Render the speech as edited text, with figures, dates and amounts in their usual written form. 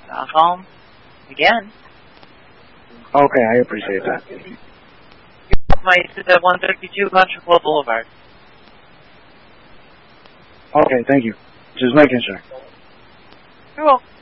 I'll call him again. Okay, I appreciate that. My is at 132 Country Club Boulevard. Okay, thank you. Just making sure. You're welcome.